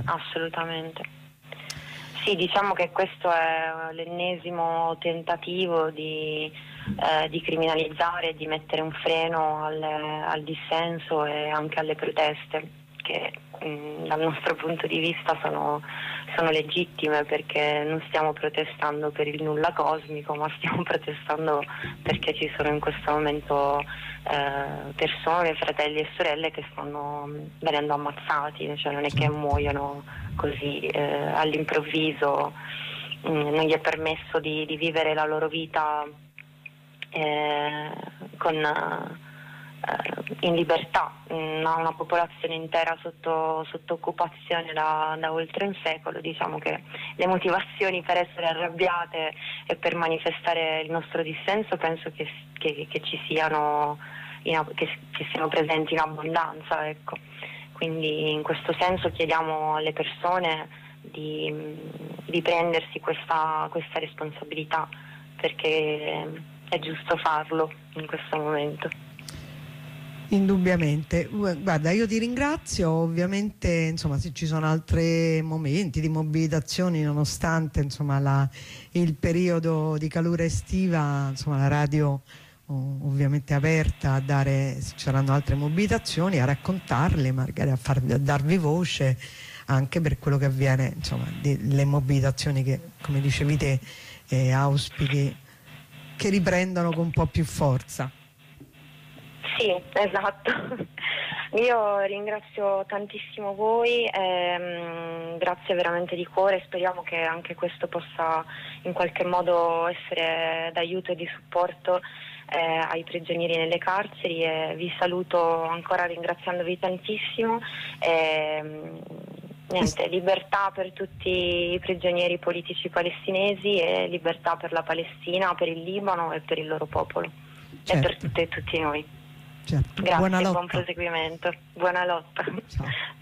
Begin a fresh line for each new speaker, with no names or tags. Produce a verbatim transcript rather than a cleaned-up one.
assolutamente. Sì, diciamo che questo è l'ennesimo tentativo di, eh, di criminalizzare, di mettere un freno al, al dissenso e anche alle proteste, che mh, dal nostro punto di vista sono, sono legittime, perché non stiamo protestando per il nulla cosmico, ma stiamo protestando perché ci sono in questo momento eh, persone, fratelli e sorelle che stanno venendo ammazzati, cioè non è che muoiono così eh, all'improvviso, mh, non gli è permesso di, di vivere la loro vita eh, con, eh, in libertà, una, una popolazione intera sotto, sotto occupazione da, da oltre un secolo. Diciamo che le motivazioni per essere arrabbiate e per manifestare il nostro dissenso penso che, che, che ci siano, in, che, che siano presenti in abbondanza, ecco. Quindi in questo senso chiediamo alle persone di, di prendersi questa, questa responsabilità, perché è giusto farlo in questo momento.
Indubbiamente. Guarda, io ti ringrazio. Ovviamente, insomma, se ci sono altri momenti di mobilitazioni, nonostante insomma la, il periodo di calura estiva, insomma la radio ovviamente aperta a dare, se ci saranno altre mobilitazioni, a raccontarle, magari a, far, a darvi voce anche per quello che avviene, insomma, le mobilitazioni che, come dicevi te, eh, auspichi che riprendano con un po' più forza.
Sì, esatto. Io ringrazio tantissimo voi, ehm, grazie veramente di cuore, speriamo che anche questo possa in qualche modo essere d'aiuto e di supporto eh, ai prigionieri nelle carceri, e vi saluto ancora ringraziandovi tantissimo. E, niente, libertà per tutti i prigionieri politici palestinesi e libertà per la Palestina, per il Libano e per il loro popolo. Certo. E per tutte e tutti noi.
Certo.
Grazie,
Buona lotta.
buon proseguimento, buona lotta.
Ciao.